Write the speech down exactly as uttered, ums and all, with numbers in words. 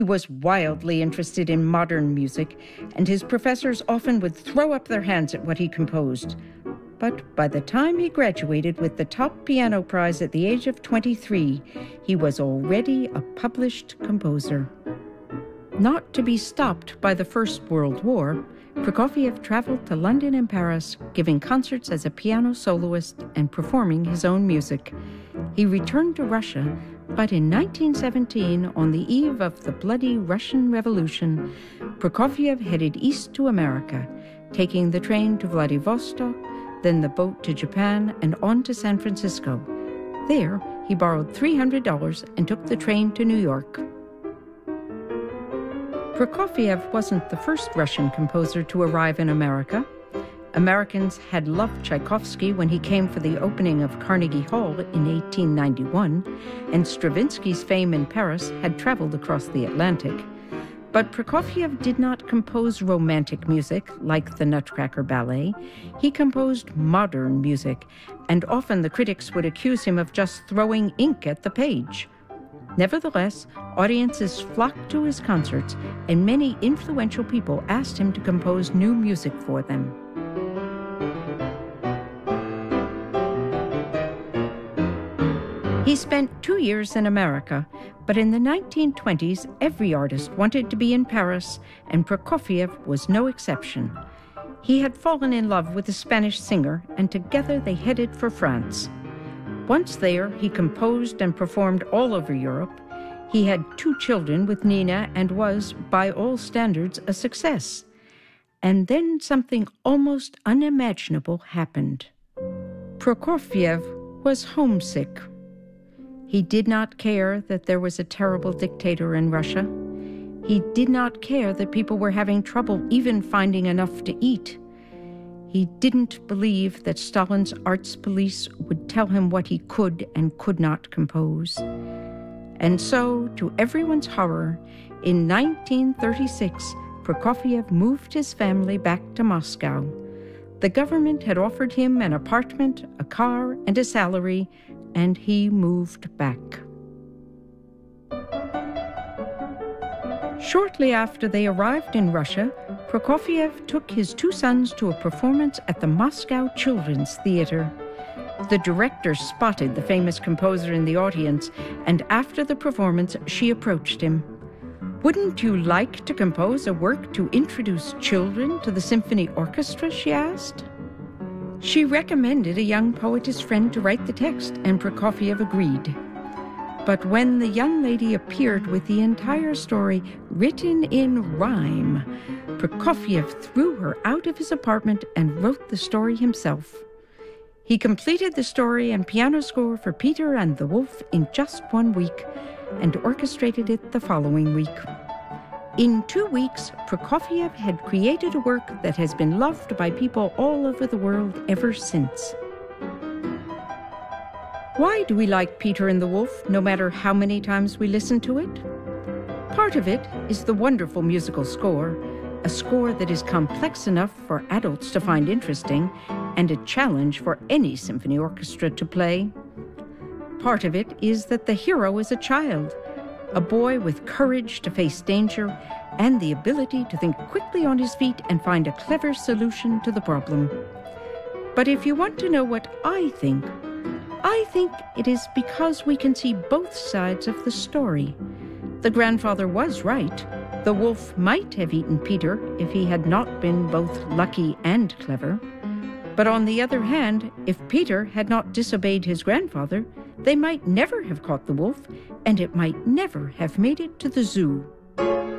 He was wildly interested in modern music, and his professors often would throw up their hands at what he composed. But by the time he graduated with the top piano prize at the age of twenty-three, he was already a published composer. Not to be stopped by the First World War, Prokofiev traveled to London and Paris, giving concerts as a piano soloist and performing his own music. He returned to Russia, but in nineteen seventeen, on the eve of the bloody Russian Revolution, Prokofiev headed east to America, taking the train to Vladivostok, then the boat to Japan, and on to San Francisco. There, he borrowed three hundred dollars and took the train to New York. Prokofiev wasn't the first Russian composer to arrive in America. Americans had loved Tchaikovsky when he came for the opening of Carnegie Hall in eighteen ninety-one, and Stravinsky's fame in Paris had traveled across the Atlantic. But Prokofiev did not compose romantic music like the Nutcracker Ballet. He composed modern music, and often the critics would accuse him of just throwing ink at the page. Nevertheless, audiences flocked to his concerts, and many influential people asked him to compose new music for them. He spent two years in America, but in the nineteen twenties, every artist wanted to be in Paris, and Prokofiev was no exception. He had fallen in love with a Spanish singer, and together they headed for France. Once there, he composed and performed all over Europe. He had two children with Nina and was, by all standards, a success. And then something almost unimaginable happened. Prokofiev was homesick. He did not care that there was a terrible dictator in Russia. He did not care that people were having trouble even finding enough to eat. He didn't believe that Stalin's arts police would tell him what he could and could not compose. And so, to everyone's horror, in nineteen thirty-six, Prokofiev moved his family back to Moscow. The government had offered him an apartment, a car, and a salary, and he moved back. Shortly after they arrived in Russia, Prokofiev took his two sons to a performance at the Moscow Children's Theater. The director spotted the famous composer in the audience, and after the performance, she approached him. "Wouldn't you like to compose a work to introduce children to the symphony orchestra?" she asked. She recommended a young poetess friend to write the text, and Prokofiev agreed. But when the young lady appeared with the entire story written in rhyme, Prokofiev threw her out of his apartment and wrote the story himself. He completed the story and piano score for Peter and the Wolf in just one week, and orchestrated it the following week. In two weeks, Prokofiev had created a work that has been loved by people all over the world ever since. Why do we like Peter and the Wolf, no matter how many times we listen to it? Part of it is the wonderful musical score, a score that is complex enough for adults to find interesting, and a challenge for any symphony orchestra to play. Part of it is that the hero is a child, a boy with courage to face danger and the ability to think quickly on his feet and find a clever solution to the problem. But if you want to know what I think, I think it is because we can see both sides of the story. The grandfather was right. The wolf might have eaten Peter if he had not been both lucky and clever. But on the other hand, if Peter had not disobeyed his grandfather, they might never have caught the wolf, and it might never have made it to the zoo.